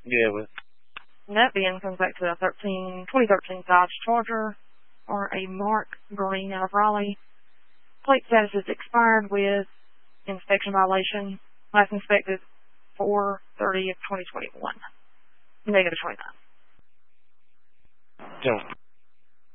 Yeah, with. And that bin comes back to a 2013 Dodge Charger or a Mark Green out of Raleigh. Plate status is expired with inspection violation. Last inspected 4/30 of 2021. Negative 29. Yeah.